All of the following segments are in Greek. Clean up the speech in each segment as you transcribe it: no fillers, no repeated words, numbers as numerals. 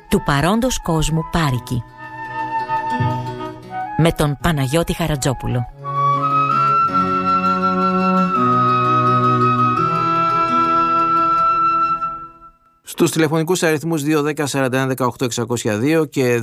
Του παρόντος κόσμου Πάρικη, με τον Παναγιώτη Χαρατζόπουλο. Στους τηλεφωνικούς αριθμούς 210-41-18-602 και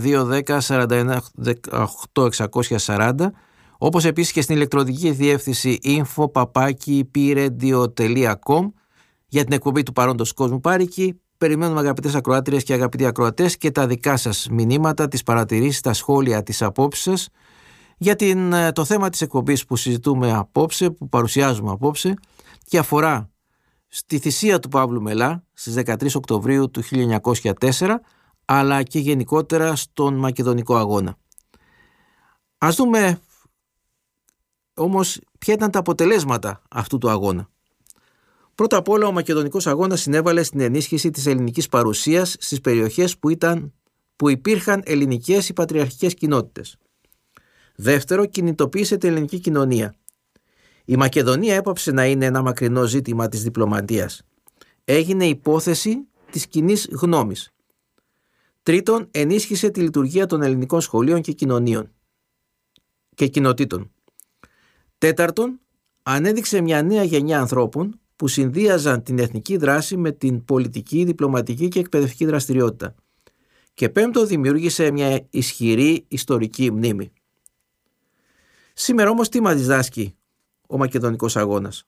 210-41-18-640, όπως επίσης και στην ηλεκτρονική διεύθυνση info@piradio.com για την εκπομπή του παρόντος κόσμου Πάρικη. Περιμένουμε, αγαπητές ακροάτριες και αγαπητοί ακροατές, και τα δικά σας μηνύματα, τις παρατηρήσεις, τα σχόλια, τις απόψεις σας για το θέμα της εκπομπής που συζητούμε απόψε, που παρουσιάζουμε απόψε, και αφορά στη θυσία του Παύλου Μελά στις 13 Οκτωβρίου του 1904, αλλά και γενικότερα στον Μακεδονικό Αγώνα. Ας δούμε όμως ποια ήταν τα αποτελέσματα αυτού του αγώνα. Πρώτα απ' όλα, ο Μακεδονικός Αγώνας συνέβαλε στην ενίσχυση της ελληνικής παρουσίας στις περιοχές που υπήρχαν ελληνικές ή πατριαρχικές κοινότητες. Δεύτερο, κινητοποίησε την ελληνική κοινωνία. Η Μακεδονία έπαψε να είναι ένα μακρινό ζήτημα της διπλωματίας. Έγινε υπόθεση της κοινής γνώμης. Τρίτον, ενίσχυσε τη λειτουργία των ελληνικών σχολείων και κοινοτήτων. Τέταρτον, ανέδειξε μια νέα γενιά ανθρώπων που συνδύαζαν την εθνική δράση με την πολιτική, διπλωματική και εκπαιδευτική δραστηριότητα. Και πέμπτο, δημιούργησε μια ισχυρή ιστορική μνήμη. Σήμερα όμως τι μας διδάσκει ο Μακεδονικός Αγώνας?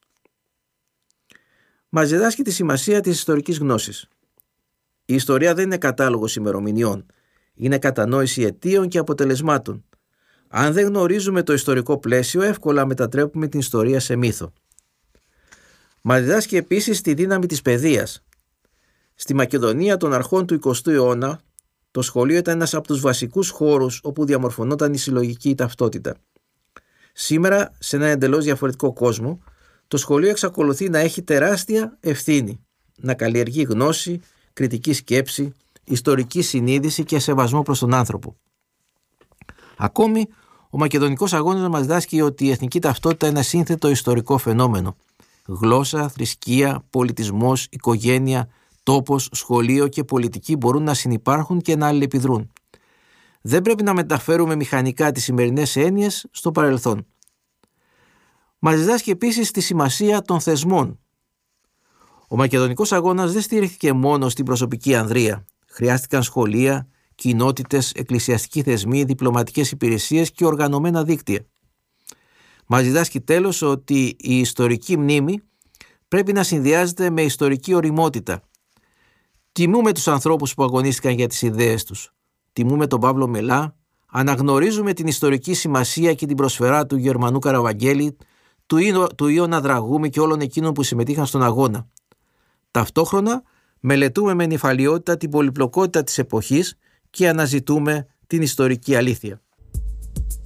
Μας διδάσκει τη σημασία της ιστορικής γνώσης. Η ιστορία δεν είναι κατάλογος ημερομηνιών, είναι κατανόηση αιτίων και αποτελεσμάτων. Αν δεν γνωρίζουμε το ιστορικό πλαίσιο, εύκολα μετατρέπουμε την ιστορία σε μύθο. Μας διδάσκει επίσης τη δύναμη της παιδείας. Στη Μακεδονία των αρχών του 20ου αιώνα, το σχολείο ήταν ένας από τους βασικούς χώρους όπου διαμορφωνόταν η συλλογική ταυτότητα. Σήμερα, σε έναν εντελώς διαφορετικό κόσμο, το σχολείο εξακολουθεί να έχει τεράστια ευθύνη, να καλλιεργεί γνώση, κριτική σκέψη, ιστορική συνείδηση και σεβασμό προς τον άνθρωπο. Ακόμη, ο Μακεδονικός Αγώνας μας διδάσκει ότι η εθνική ταυτότητα είναι ένα σύνθετο ιστορικό φαινόμενο. Γλώσσα, θρησκεία, πολιτισμός, οικογένεια, τόπος, σχολείο και πολιτική μπορούν να συνυπάρχουν και να αλληλεπιδρούν. Δεν πρέπει να μεταφέρουμε μηχανικά τις σημερινές έννοιες στο παρελθόν. Μας διδάσκει επίσης τη σημασία των θεσμών. Ο Μακεδονικός Αγώνας δεν στηρίχθηκε μόνο στην προσωπική ανδρεία. Χρειάστηκαν σχολεία, κοινότητες, εκκλησιαστικοί θεσμοί, διπλωματικές υπηρεσίες και οργανωμένα δίκτυα. Μας διδάσκει τέλος ότι η ιστορική μνήμη πρέπει να συνδυάζεται με ιστορική ωριμότητα. Τιμούμε τους ανθρώπους που αγωνίστηκαν για τις ιδέες τους. Τιμούμε τον Παύλο Μελά, αναγνωρίζουμε την ιστορική σημασία και την προσφορά του Γερμανού Καραβαγγέλη, του Ιώνα Δραγούμη και όλων εκείνων που συμμετείχαν στον αγώνα. Ταυτόχρονα μελετούμε με νυφαλιότητα την πολυπλοκότητα της εποχής και αναζητούμε την ιστορική αλήθεια.